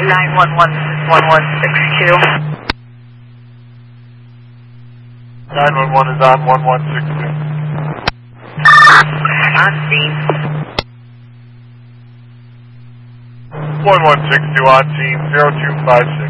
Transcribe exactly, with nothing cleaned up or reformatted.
nine one one, this is one one six Q. nine one one is on one one six two. On scene. one one six two on scene, zero two five six.